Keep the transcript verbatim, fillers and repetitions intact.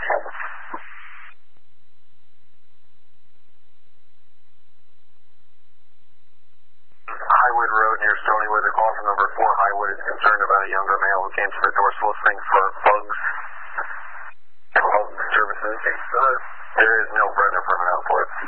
Highwood Road near Stonywood. A call from number four Highwood is concerned about a younger male who came to the door soliciting for bugs. Bug services. There is no Brenda from an output.